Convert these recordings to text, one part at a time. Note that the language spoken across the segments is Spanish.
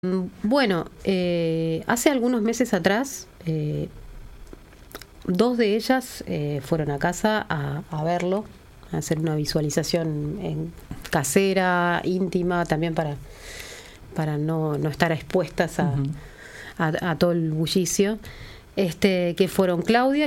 Bueno, hace algunos meses atrás, dos de ellas fueron a casa a verlo, a hacer una visualización casera, íntima, también para no estar expuestas a todo el bullicio. Que fueron Claudia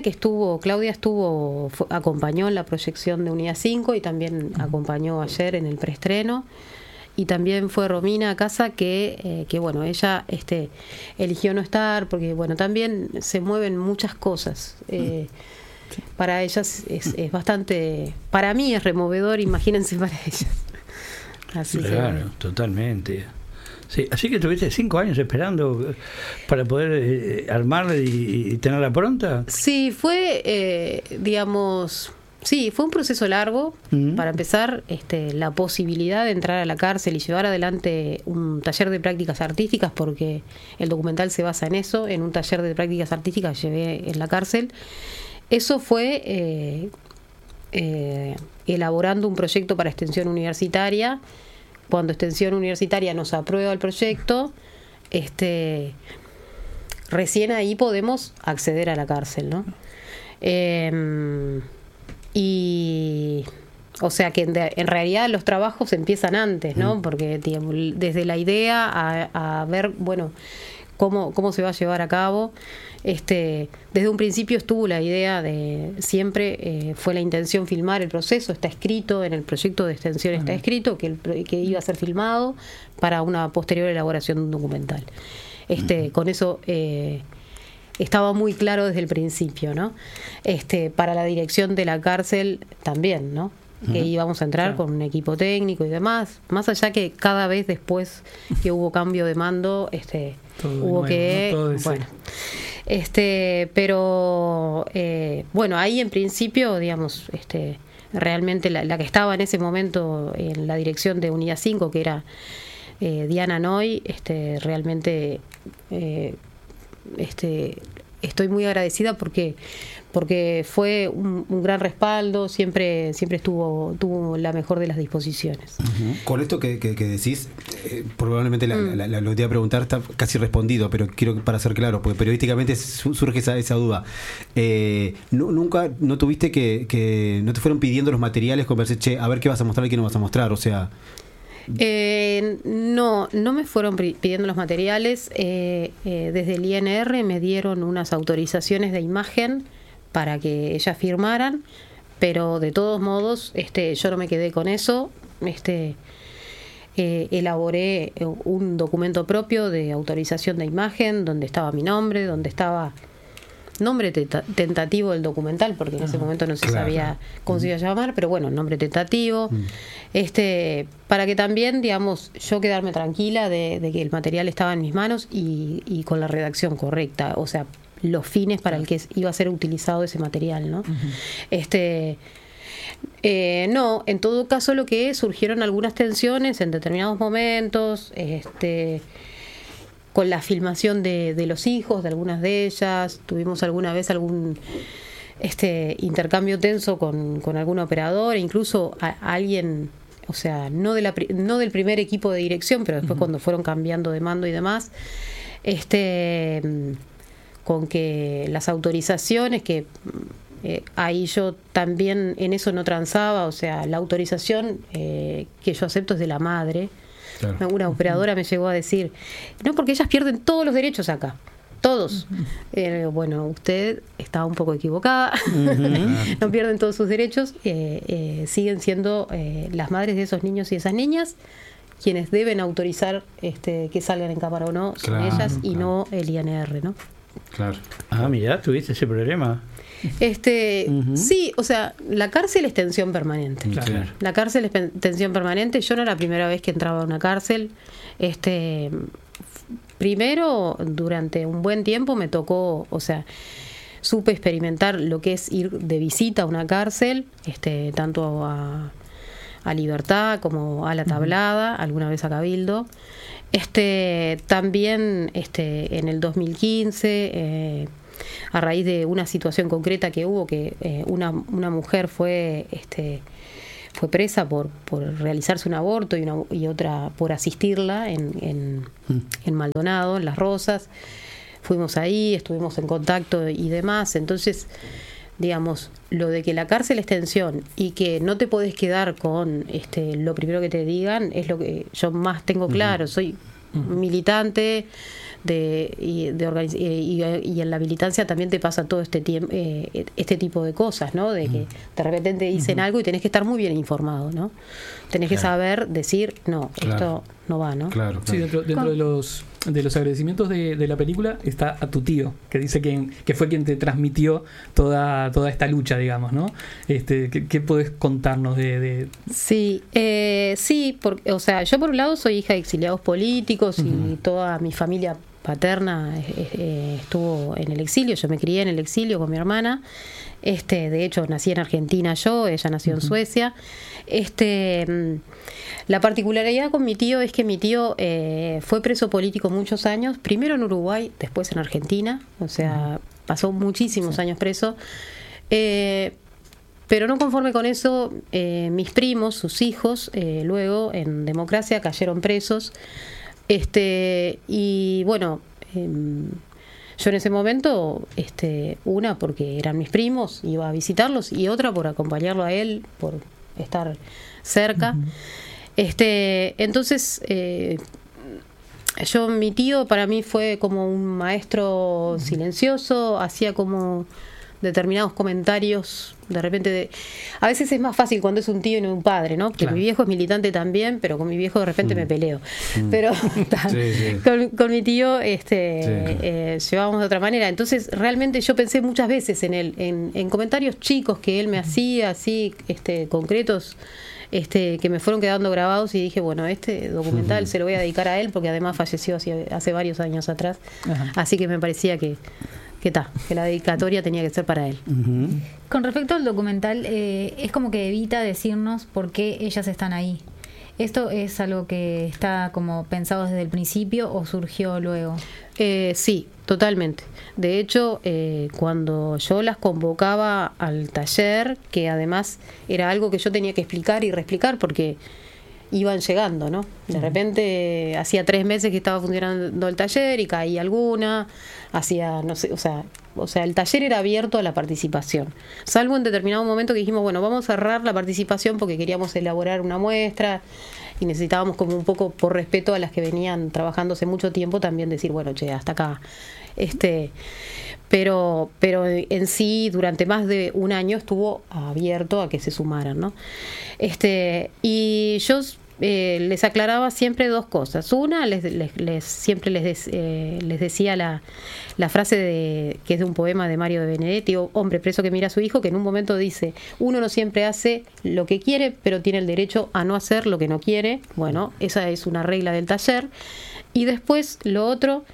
acompañó en la proyección de Unidad 5 y también acompañó ayer en el preestreno. Y también fue Romina a casa que bueno, ella eligió no estar porque bueno, también se mueven muchas cosas. Para ellas es bastante, para mí es removedor, imagínense para ellas. Así claro, totalmente. Sí, así que tuviste 5 años esperando para poder armarla y tenerla pronta. Sí, fue, sí, fue un proceso largo. Para empezar, la posibilidad de entrar a la cárcel y llevar adelante un taller de prácticas artísticas, porque el documental se basa en eso, en un taller de prácticas artísticas que llevé en la cárcel. Eso fue elaborando un proyecto para extensión universitaria. Cuando Extensión Universitaria nos aprueba el proyecto, recién ahí podemos acceder a la cárcel, ¿no? Y o sea que en realidad los trabajos empiezan antes, ¿no? Porque desde la idea a ver, bueno, cómo se va a llevar a cabo. Desde un principio estuvo la idea siempre fue la intención filmar el proceso, está escrito en el proyecto de extensión, está escrito que iba a ser filmado para una posterior elaboración de un documental. Con eso estaba muy claro desde el principio, ¿no? Para la dirección de la cárcel también, ¿no? Que íbamos a entrar con un equipo técnico y demás, más allá que cada vez después que hubo cambio de mando, hubo nuevo, que, ¿no? Bueno, pero bueno, ahí en principio, digamos, realmente la que estaba en ese momento en la dirección de Unidad 5, que era Diana Noy, realmente estoy muy agradecida porque fue un gran respaldo, siempre tuvo la mejor de las disposiciones. Con esto que decís, probablemente lo que te iba a preguntar está casi respondido, pero quiero para ser claro, porque periodísticamente surge esa duda. ¿Nunca no tuviste que no te fueron pidiendo los materiales, conversé, a ver qué vas a mostrar y qué no vas a mostrar? O sea... No me fueron pidiendo los materiales. Desde el INR me dieron unas autorizaciones de imagen para que ellas firmaran, pero de todos modos yo no me quedé con eso. Elaboré un documento propio de autorización de imagen donde estaba mi nombre, donde estaba nombre tentativo del documental, porque en ese momento no se sabía cómo se iba a llamar, pero bueno, nombre tentativo, para que también, digamos, yo quedarme tranquila de que el material estaba en mis manos y con la redacción correcta, o sea, los fines para el que iba a ser utilizado ese material, ¿no? No, en todo caso lo que surgieron algunas tensiones en determinados momentos, con la filmación de los hijos de algunas de ellas. Tuvimos alguna vez algún intercambio tenso con algún operador, incluso a alguien, o sea, no del primer equipo de dirección, pero después cuando fueron cambiando de mando y demás, con que las autorizaciones que ahí yo también en eso no transaba, o sea, la autorización que yo acepto es de la madre. Claro. Una operadora me llegó a decir, no, porque ellas pierden todos los derechos acá, todos. Bueno, usted está un poco equivocada, no pierden todos sus derechos, siguen siendo las madres de esos niños y esas niñas quienes deben autorizar que salgan en cámara o no, son ellas y no el INR, ¿no? Claro. Mirá, tuviste ese problema. Sí, o sea, la cárcel es tensión permanente. Claro. La cárcel es tensión permanente. Yo no era la primera vez que entraba a una cárcel. Primero, durante un buen tiempo me tocó, o sea, supe experimentar lo que es ir de visita a una cárcel, tanto a Libertad como a La Tablada, alguna vez a Cabildo. También en el 2015, a raíz de una situación concreta que hubo, que una mujer fue fue presa por realizarse un aborto y otra por asistirla en Maldonado, en Las Rosas. Fuimos ahí, estuvimos en contacto y demás. Entonces, digamos, lo de que la cárcel es tensión y que no te podés quedar con lo primero que te digan es lo que yo más tengo claro. Soy militante y en la militancia también te pasa todo este tipo de cosas, ¿no? De que de repente te dicen algo y tenés que estar muy bien informado, ¿no? Tenés que saber decir, no, esto no va, ¿no? Claro. Sí, dentro de los agradecimientos de la película está a tu tío, que dice que fue quien te transmitió toda esta lucha, digamos, ¿no? ¿Qué podés contarnos de...? Sí, porque, o sea, yo por un lado soy hija de exiliados políticos y toda mi familia paterna estuvo en el exilio. Yo me crié en el exilio con mi hermana. De hecho, nací en Argentina yo, ella nació en Suecia. La particularidad con mi tío es que mi tío fue preso político muchos años, primero en Uruguay, después en Argentina, o sea, pasó muchísimos años preso. Pero no conforme con eso, mis primos, sus hijos, luego en democracia cayeron presos. Y bueno, yo en ese momento, una porque eran mis primos, iba a visitarlos, y otra por acompañarlo a él, por estar cerca. Entonces, mi tío para mí fue como un maestro silencioso, hacía como determinados comentarios, de repente, a veces es más fácil cuando es un tío y no un padre, ¿no? Porque mi viejo es militante también, pero con mi viejo de repente me peleo. Pero con mi tío llevábamos de otra manera. Entonces, realmente yo pensé muchas veces en él, en comentarios chicos que él me hacía, así, concretos, que me fueron quedando grabados, y dije, bueno, este documental se lo voy a dedicar a él, porque además falleció hace varios años atrás. Así que me parecía que la dedicatoria tenía que ser para él. Con respecto al documental, es como que evita decirnos por qué ellas están ahí. ¿Esto es algo que está como pensado desde el principio o surgió luego? Sí, totalmente. De hecho, cuando yo las convocaba al taller, que además era algo que yo tenía que explicar y reexplicar porque iban llegando, ¿no? De repente hacía 3 meses que estaba funcionando el taller y caía alguna, no sé, o sea, el taller era abierto a la participación, salvo en determinado momento que dijimos, bueno, vamos a cerrar la participación porque queríamos elaborar una muestra y necesitábamos como un poco, por respeto a las que venían trabajando hace mucho tiempo, también decir, bueno, hasta acá. Pero en sí, durante más de un año estuvo abierto a que se sumaran, ¿no? Y yo les aclaraba siempre 2 cosas. Una, siempre les decía la frase que es de un poema de Mario de Benedetti, hombre preso que mira a su hijo, que en un momento dice, uno no siempre hace lo que quiere, pero tiene el derecho a no hacer lo que no quiere. Bueno, esa es una regla del taller. Y después, lo otro,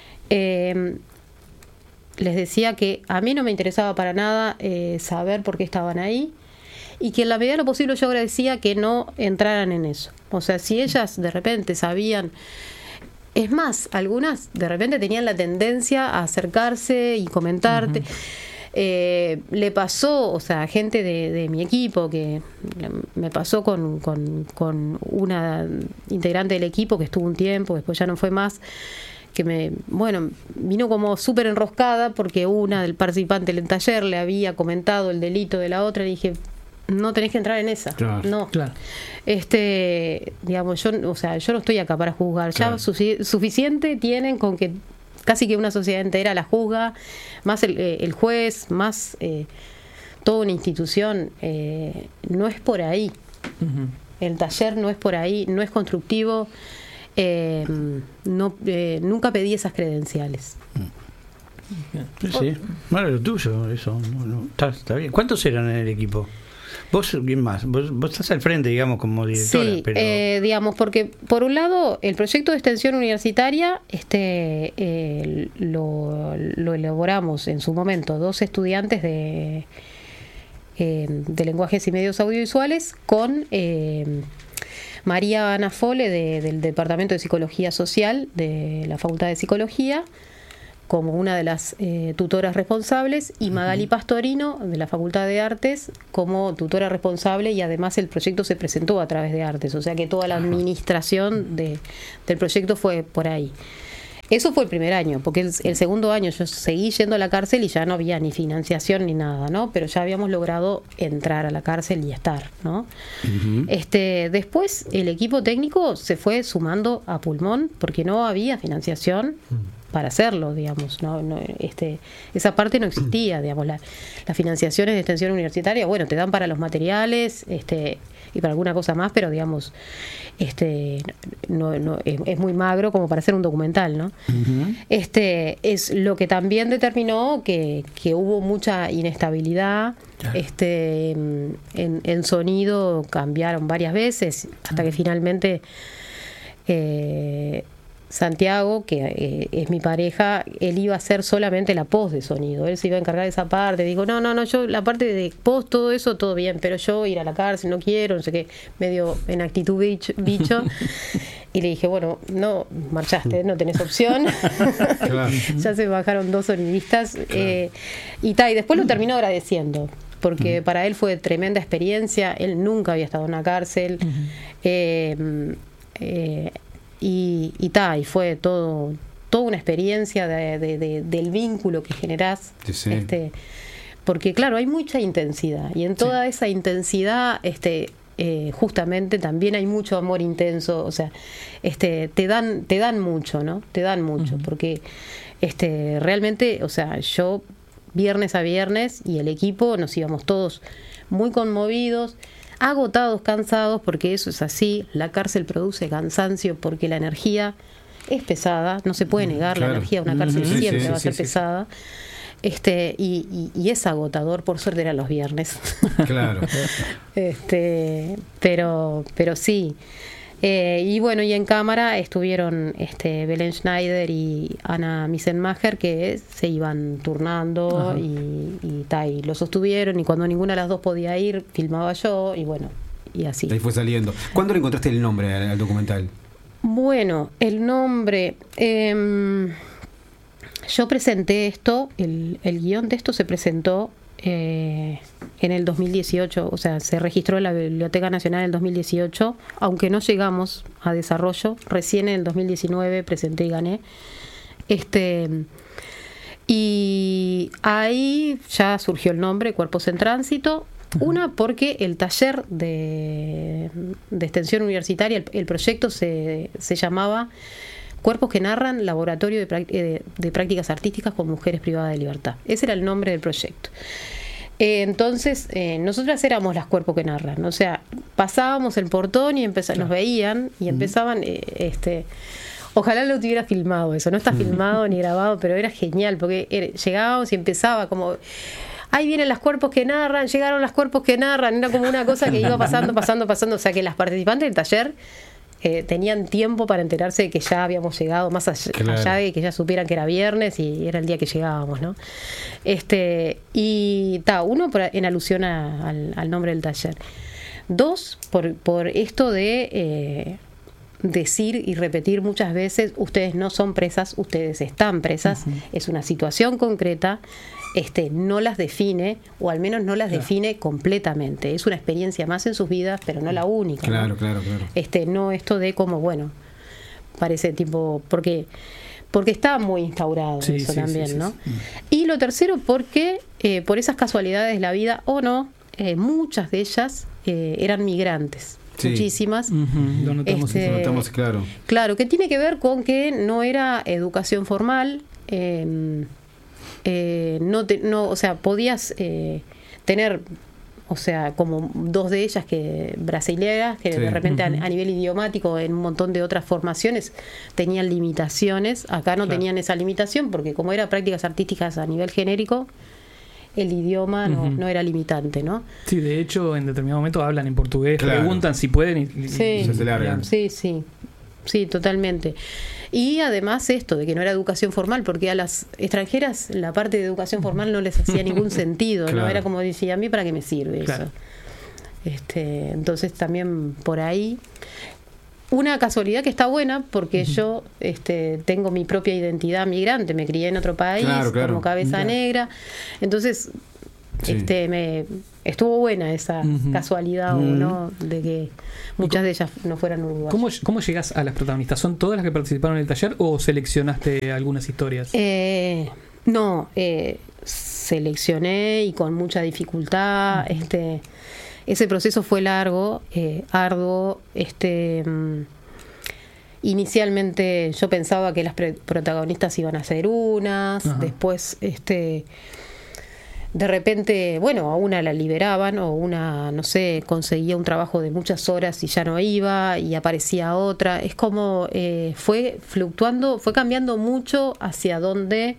les decía que a mí no me interesaba para nada saber por qué estaban ahí, y que en la medida de lo posible yo agradecía que no entraran en eso. O sea, si ellas de repente sabían, es más, algunas de repente tenían la tendencia a acercarse y comentarte. Le pasó, o sea, gente de mi equipo, que me pasó con una integrante del equipo que estuvo un tiempo, después ya no fue más, que vino como súper enroscada porque una del participante del taller le había comentado el delito de la otra, y dije, no tenés que entrar en esa. Claro, no. Claro. Digamos, yo no estoy acá para juzgar. Claro. Ya suficiente tienen con que casi que una sociedad entera la juzga, más el juez, más toda una institución. No es por ahí. El taller no es por ahí, no es constructivo. Nunca pedí esas credenciales. Sí, bueno, lo tuyo, eso. Está bien. ¿Cuántos eran en el equipo? ¿Vos quién más? Vos estás al frente, digamos, como directora. Sí, pero... digamos, porque por un lado el proyecto de extensión universitaria lo elaboramos en su momento 2 estudiantes de lenguajes y medios audiovisuales con María Ana Fole del Departamento de Psicología Social de la Facultad de Psicología, como una de las tutoras responsables, y Magali Pastorino, de la Facultad de Artes, como tutora responsable, y además el proyecto se presentó a través de Artes, o sea que toda la administración del proyecto fue por ahí. Eso fue el primer año, porque el segundo año yo seguí yendo a la cárcel y ya no había ni financiación ni nada, ¿no? Pero ya habíamos logrado entrar a la cárcel y estar, ¿no? Después el equipo técnico se fue sumando a pulmón porque no había financiación para hacerlo, digamos, esa parte no existía, digamos, las financiaciones de extensión universitaria, bueno, te dan para los materiales, y para alguna cosa más, pero digamos, no es muy magro como para hacer un documental, ¿no? Es lo que también determinó que hubo mucha inestabilidad. En sonido cambiaron varias veces hasta que finalmente Santiago, que es mi pareja, él iba a hacer solamente la post de sonido, él se iba a encargar de esa parte. Digo, no, yo la parte de post, todo eso, todo bien, pero yo ir a la cárcel no quiero, no sé qué, medio en actitud bicho. Y le dije, bueno, no, marchaste, no tenés opción. Claro. Ya se bajaron 2 sonidistas. Claro. Y después lo terminó agradeciendo, porque para él fue tremenda experiencia, él nunca había estado en una cárcel. Y fue toda una experiencia del vínculo que generás. Sí. Porque claro, hay mucha intensidad, y en toda esa intensidad justamente también hay mucho amor intenso, o sea, te dan mucho, ¿no? Te dan mucho, porque realmente, o sea, yo viernes a viernes y el equipo nos íbamos todos muy conmovidos, agotados, cansados, porque eso es así. La cárcel produce cansancio porque la energía es pesada, no se puede negar. Claro. La energía de una cárcel siempre va a ser pesada. Y es agotador, por suerte eran los viernes. Claro. Pero sí. Y bueno, y en cámara estuvieron Belén Schneider y Ana Missenmacher, que se iban turnando y lo sostuvieron, y cuando ninguna de las dos podía ir, filmaba yo, y bueno, y así. Ahí fue saliendo. ¿Cuándo le encontraste el nombre al documental? Bueno, el nombre... yo presenté esto, el guión de esto se presentó en el 2018, o sea, se registró en la Biblioteca Nacional en el 2018, aunque no llegamos a desarrollo. Recién en el 2019 presenté y gané. Y ahí ya surgió el nombre, Cuerpos en Tránsito. Una, porque el taller de extensión universitaria, el proyecto se llamaba Cuerpos que Narran, Laboratorio de Prácticas Artísticas con Mujeres Privadas de Libertad. Ese era el nombre del proyecto. Entonces, nosotras éramos las Cuerpos que Narran. O sea, pasábamos el portón y nos veían y empezaban... ojalá lo tuviera filmado eso. No está filmado ni grabado, pero era genial, porque llegábamos y empezaba como... Ahí vienen las Cuerpos que Narran, llegaron las Cuerpos que Narran. Era como una cosa que iba pasando. O sea, que las participantes del taller... tenían tiempo para enterarse de que ya habíamos llegado, más allá de que ya supieran que era viernes y era el día que llegábamos, ¿no? Uno, en alusión al nombre del taller. 2, por esto de decir y repetir muchas veces: ustedes no son presas, ustedes están presas. Es una situación concreta. No las define, o al menos no las define completamente. Es una experiencia más en sus vidas, pero no la única. Claro, ¿no? Claro. No esto de como, bueno, parece tipo... Porque está muy instaurado eso también, ¿no? Sí. Y lo tercero, porque por esas casualidades de la vida, o no, muchas de ellas eran migrantes. Sí. Muchísimas. Lo notamos, claro. Claro, que tiene que ver con que no era educación formal. O sea, podías tener, o sea, como 2 de ellas que brasileras, que de repente a nivel idiomático, en un montón de otras formaciones tenían limitaciones. Acá no tenían esa limitación, porque como era prácticas artísticas a nivel genérico, el idioma no era limitante, ¿no? Sí, de hecho, en determinado momento hablan en portugués, preguntan si pueden y se largan. Sí, totalmente. Y además esto de que no era educación formal, porque a las extranjeras la parte de educación formal no les hacía ningún sentido, ¿no? Era como decía, ¿a mí para qué me sirve eso? Entonces también por ahí. una casualidad que está buena porque yo tengo mi propia identidad migrante, me crié en otro país, Claro. como cabeza negra, entonces Sí. me estuvo buena esa casualidad o no de que muchas de ellas no fueran uruguayas. ¿Cómo llegas a las protagonistas? ¿Son todas las que participaron en el taller o seleccionaste algunas historias? No, seleccioné y con mucha dificultad. Ese proceso fue largo, arduo. Inicialmente yo pensaba que las protagonistas iban a ser unas, después de repente, bueno, a una la liberaban o una, no sé, conseguía un trabajo de muchas horas y ya no iba y aparecía otra. Es como fue fluctuando, fue cambiando mucho hacia dónde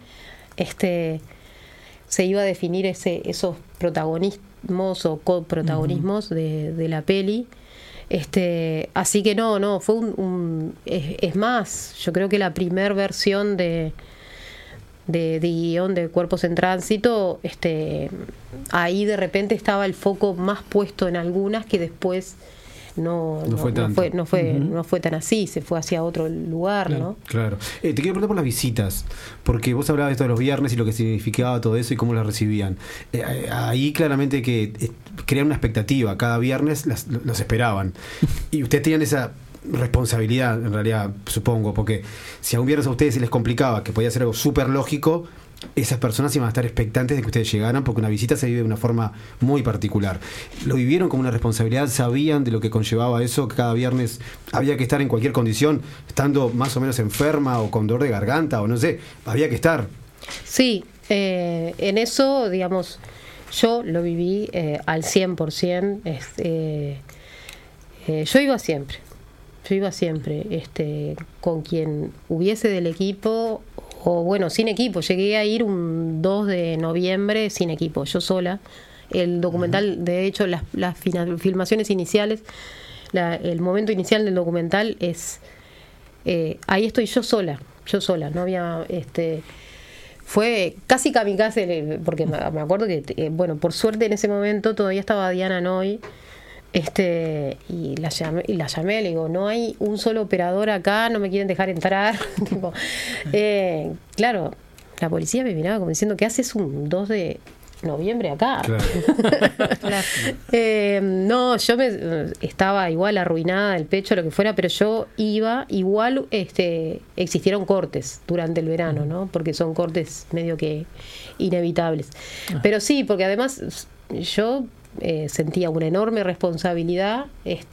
se iba a definir esos protagonismos o coprotagonismos de la peli. Así que no, fue es más, yo creo que la primer versión de guión de Cuerpos en Tránsito, ahí de repente estaba el foco más puesto en algunas que después no fue tan así, se fue hacia otro lugar, Claro. ¿no? Claro. Te quiero preguntar por las visitas, porque vos hablabas de esto de los viernes y lo que significaba todo eso y cómo las recibían. Ahí claramente que crean una expectativa, cada viernes los esperaban. Y ustedes tenían esa responsabilidad, en realidad, supongo, porque si a un viernes a ustedes se les complicaba, que podía ser algo súper lógico, esas personas iban a estar expectantes de que ustedes llegaran, porque una visita se vive de una forma muy particular. ¿Lo vivieron como una responsabilidad? ¿Sabían de lo que conllevaba eso? Que cada viernes había que estar en cualquier condición, estando más o menos enferma o con dolor de garganta o no sé, había que estar. Sí, en eso, digamos, yo lo viví al 100%. Yo iba siempre. Con quien hubiese del equipo, o bueno, sin equipo. Llegué a ir un 2 de noviembre sin equipo, yo sola. El documental, de hecho, las filmaciones iniciales, el momento inicial del documental es... ahí estoy yo sola, no había... fue casi kamikaze, porque me acuerdo que, bueno, por suerte en ese momento todavía estaba Diana Noy, y la llamé, le digo, no hay un solo operador acá, no me quieren dejar entrar. Tipo, claro, la policía me miraba como diciendo, ¿qué haces un 2 de noviembre acá? Claro. No, yo estaba igual arruinada del pecho, lo que fuera, pero yo iba, igual existieron cortes durante el verano, ¿no? Porque son cortes medio que inevitables. Pero sí, porque además yo sentía una enorme responsabilidad,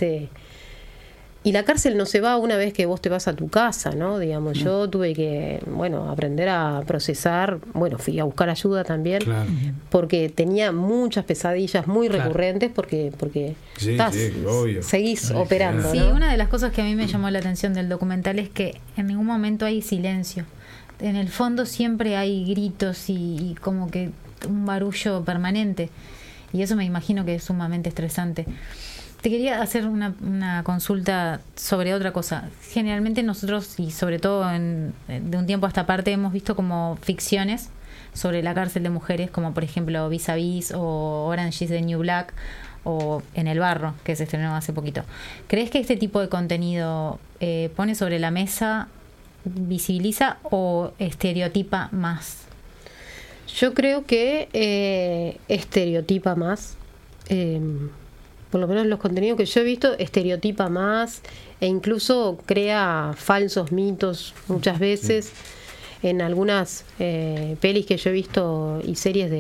y la cárcel no se va una vez que vos te vas a tu casa, ¿no? Digamos, yo tuve que, bueno, aprender a procesar, bueno, fui a buscar ayuda también, Claro. porque tenía muchas pesadillas muy recurrentes, porque Sí, obvio. seguís Ay, operando, Sí, ¿no? una de las cosas que a mí me llamó la atención del documental es que en ningún momento hay silencio. En el fondo siempre hay gritos y como que un barullo permanente. Y eso me imagino que es sumamente estresante. Te quería hacer una consulta sobre otra cosa. Generalmente nosotros, y sobre todo de un tiempo a esta parte, hemos visto como ficciones sobre la cárcel de mujeres, como por ejemplo Vis a Vis o Orange is the New Black o En el Barro, que se estrenó hace poquito. ¿Crees que este tipo de contenido pone sobre la mesa, visibiliza o estereotipa más? Yo creo que estereotipa más, por lo menos los contenidos que yo he visto, estereotipa más e incluso crea falsos mitos muchas veces. En algunas pelis que yo he visto y series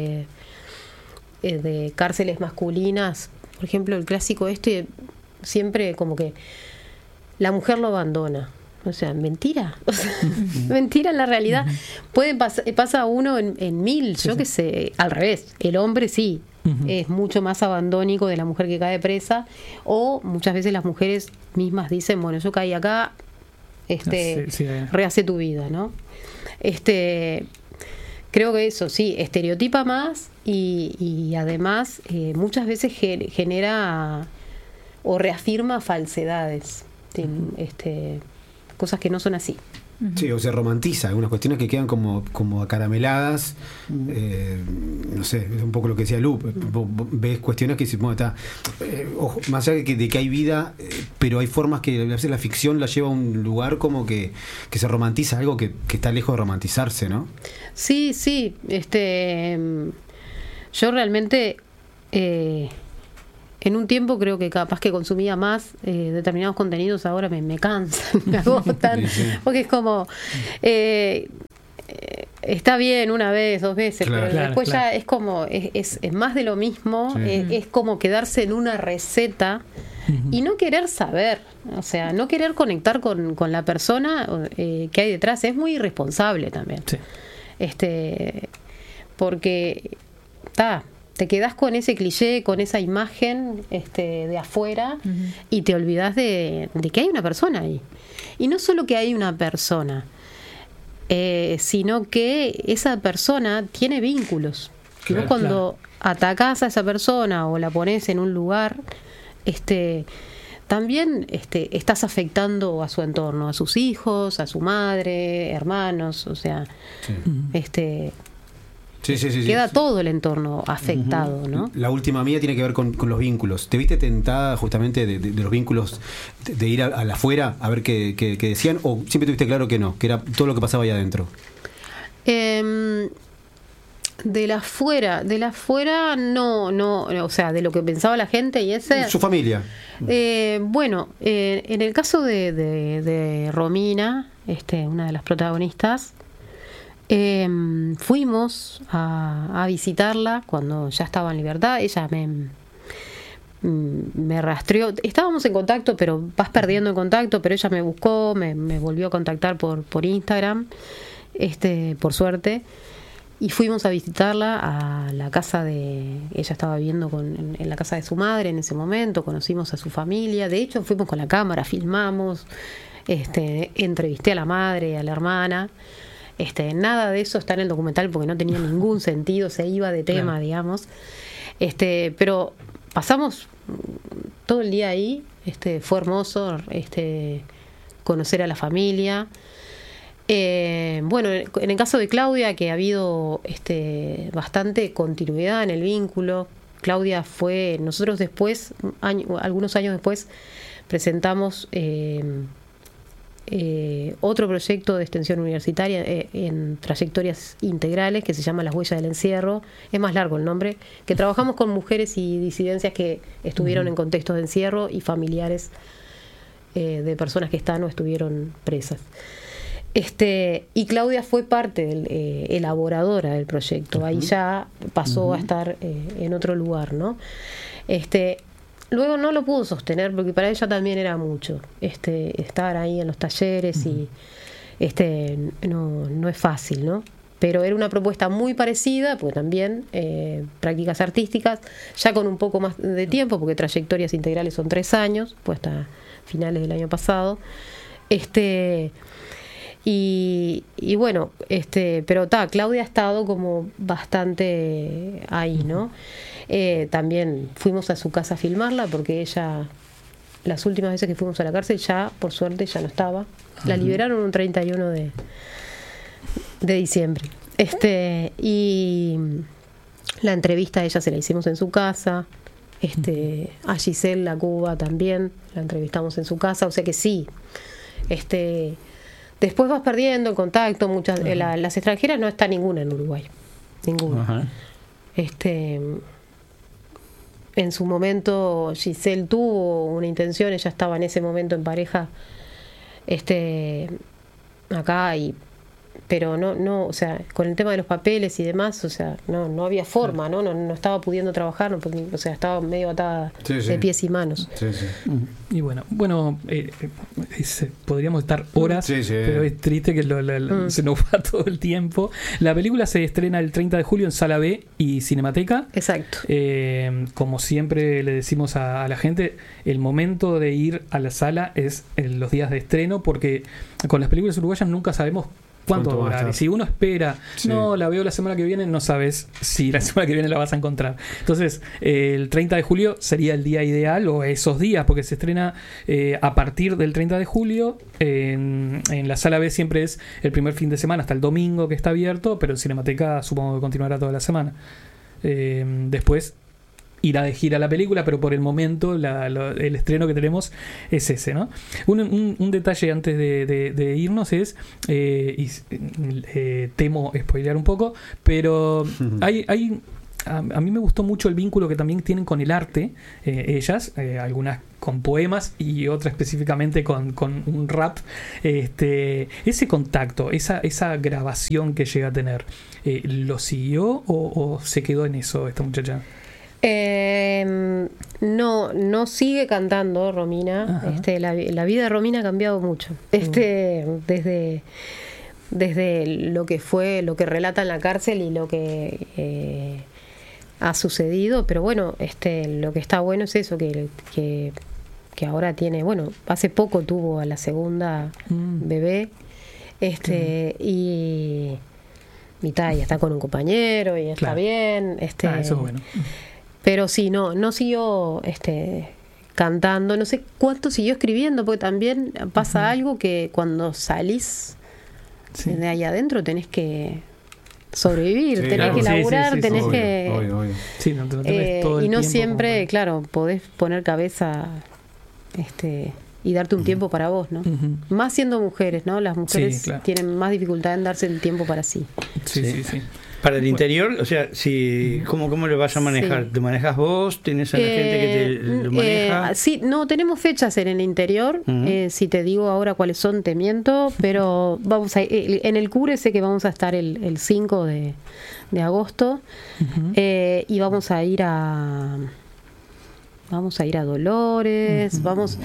de cárceles masculinas, por ejemplo, el clásico siempre como que la mujer lo abandona. O sea, mentira. O sea, mentira en la realidad. Pasa uno en 1000, yo qué sé, al revés. El hombre sí, es mucho más abandónico de la mujer que cae presa, o muchas veces las mujeres mismas dicen, bueno, yo caí acá, rehace tu vida, ¿no? Creo que eso sí, estereotipa más y además muchas veces genera o reafirma falsedades, cosas que no son así. Sí, o se romantiza, algunas cuestiones que quedan como acarameladas. No sé, es un poco lo que decía Lu. Vos ves cuestiones que dicen, bueno, está. Ojo, más allá de que hay vida, pero hay formas que a veces la ficción la lleva a un lugar como que se romantiza algo que está lejos de romantizarse, ¿no? Sí, sí. Yo realmente. En un tiempo creo que capaz que consumía más determinados contenidos, ahora me cansan, me agotan, porque es como está bien una vez, 2 veces, pero después ya es como es más de lo mismo, es como quedarse en una receta y no querer saber, o sea, no querer conectar con la persona que hay detrás. Es muy irresponsable también, porque te quedás con ese cliché, con esa imagen de afuera, y te olvidás de que hay una persona ahí. Y no solo que hay una persona, sino que esa persona tiene vínculos. Claro, cuando atacás a esa persona o la pones en un lugar, también estás afectando a su entorno, a sus hijos, a su madre, hermanos, o sea, Sí. queda todo el entorno afectado, ¿no? La última mía tiene que ver con los vínculos. ¿Te viste tentada justamente de los vínculos, de ir a la afuera a ver qué decían, o siempre tuviste claro que no, que era todo lo que pasaba ahí adentro? De la afuera no, o sea, de lo que pensaba la gente y ese... Su familia. Bueno, en el caso de Romina, una de las protagonistas, fuimos a visitarla cuando ya estaba en libertad. Ella me rastreó. Estábamos en contacto, pero vas perdiendo el contacto, pero ella me buscó, me volvió a contactar por Instagram, por suerte, y fuimos a visitarla a la casa ella estaba viviendo en la casa de su madre en ese momento. Conocimos a su familia, de hecho fuimos con la cámara, filmamos, entrevisté a la madre, a la hermana. Nada de eso está en el documental porque no tenía ningún sentido, se iba de tema, digamos. Pero pasamos todo el día ahí, fue hermoso, conocer a la familia. Bueno, en el caso de Claudia, que ha habido bastante continuidad en el vínculo. Claudia nosotros después, algunos años después, presentamos otro proyecto de extensión universitaria en trayectorias integrales que se llama Las Huellas del Encierro. Es más largo el nombre, que trabajamos con mujeres y disidencias que estuvieron en contextos de encierro y familiares de personas que están o estuvieron presas. Y Claudia fue parte elaboradora del proyecto. Ahí ya pasó a estar en otro lugar, ¿no? Luego no lo pudo sostener porque para ella también era mucho estar ahí en los talleres y no es fácil, ¿no? Pero era una propuesta muy parecida, porque también prácticas artísticas, ya con un poco más de tiempo, porque trayectorias integrales son 3 años, pues hasta finales del año pasado. Y bueno, pero Claudia ha estado como bastante ahí, ¿no? También fuimos a su casa a filmarla porque ella, las últimas veces que fuimos a la cárcel, ya por suerte ya no estaba. La liberaron un 31 de diciembre. Y la entrevista a ella se la hicimos en su casa. A Giselle La Cuba también la entrevistamos en su casa, o sea que sí. Después vas perdiendo el contacto. Muchas las extranjeras no está ninguna en Uruguay, ninguna. En su momento Giselle tuvo una intención, ella estaba en ese momento en pareja acá, pero no, o sea, con el tema de los papeles y demás, o sea, no había forma, no estaba pudiendo trabajar, o sea, estaba medio atada de pies y manos. Y bueno, podríamos estar horas, pero es triste que se nos va todo el tiempo. La película se estrena el 30 de julio en Sala B y Cinemateca. Exacto. Como siempre le decimos a la gente, el momento de ir a la sala es en los días de estreno, porque con las películas uruguayas nunca sabemos ¿Cuánto va a va a durar? estar? Y si uno espera, no, la veo la semana que viene, no sabes si la semana que viene la vas a encontrar. Entonces, el 30 de julio sería el día ideal, o esos días, porque se estrena a partir del 30 de julio. En la sala B siempre es el primer fin de semana, hasta el domingo que está abierto, pero en Cinemateca supongo que continuará toda la semana. Después irá de gira la película, pero por el momento el estreno que tenemos es ese, ¿no? Un detalle antes de irnos es, temo spoilear un poco, pero a mí me gustó mucho el vínculo que también tienen con el arte, ellas, algunas con poemas y otras específicamente con un rap. Ese contacto, esa grabación que llega a tener, ¿lo siguió o se quedó en eso esta muchacha? No sigue cantando Romina. La vida de Romina ha cambiado mucho. Desde lo que fue, lo que relata en la cárcel y lo que ha sucedido, pero bueno, lo que está bueno es eso, que ahora tiene, bueno, hace poco tuvo a la segunda bebé, y está con un compañero y está bien, eso es bueno. Pero sí, no siguió cantando, no sé cuánto siguió escribiendo, porque también pasa algo que cuando salís de ahí adentro tenés que sobrevivir, tenés que laburar, tenés que... Obvio. Sí, no tenés todo el y no tiempo siempre, claro, podés poner cabeza y darte un tiempo para vos, ¿no? Más siendo mujeres, ¿no? Las mujeres tienen más dificultad en darse el tiempo para sí. Sí. Para el interior, o sea, ¿cómo lo vas a manejar? ¿Te manejas vos? ¿Tienes a la gente que te lo maneja? Sí, no, tenemos fechas en el interior. Si te digo ahora cuáles son, te miento, pero vamos en el Cure sé que vamos a estar el 5 de agosto, y vamos a ir a Dolores,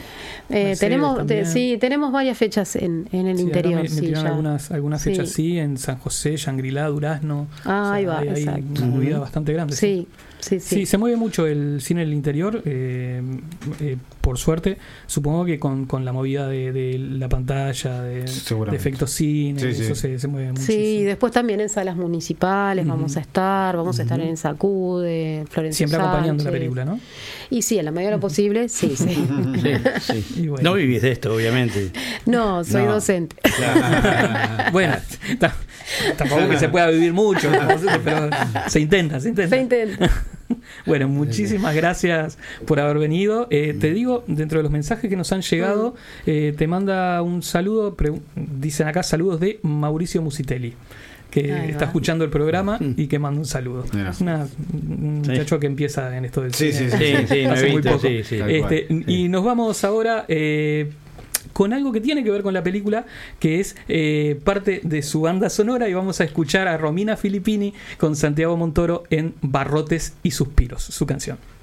tenemos varias fechas en el interior. Me tiraron algunas fechas en San José, Shangri-La, Durazno. Ahí va, hay exacto. una movida bastante grande. Sí, se mueve mucho el cine en el interior, por suerte. Supongo que con la movida de la pantalla, de efectos cine, eso se mueve mucho. Sí, y después también en salas municipales vamos a estar en el Sacude, Florencia siempre Sánchez, acompañando la película, ¿no? Y sí, en la medida de lo posible, sí. Y bueno. No vivís de esto, obviamente. No, soy docente. Bueno, tampoco que se pueda vivir mucho, pero se intenta. Bueno, muchísimas gracias por haber venido. Te digo, dentro de los mensajes que nos han llegado, te manda un saludo, dicen acá saludos de Mauricio Musitelli, que está escuchando el programa y que manda un saludo. Es un muchacho que empieza en esto del cine. Sí, hace muy poco. Sí. Y nos vamos ahora con algo que tiene que ver con la película, que es parte de su banda sonora, y vamos a escuchar a Romina Filippini con Santiago Montoro en Barrotes y Suspiros, su canción.